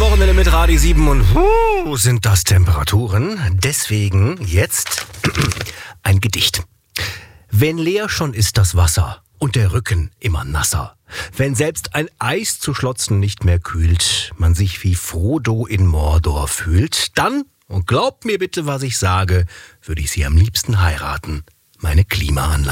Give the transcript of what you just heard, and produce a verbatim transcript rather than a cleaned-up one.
Wochenende mit Radio sieben und uh, sind das Temperaturen. Deswegen jetzt ein Gedicht. Wenn leer schon ist das Wasser und der Rücken immer nasser, wenn selbst ein Eis zu schlotzen nicht mehr kühlt, man sich wie Frodo in Mordor fühlt, dann, und glaubt mir bitte, was ich sage, würde ich sie am liebsten heiraten, meine Klimaanlage.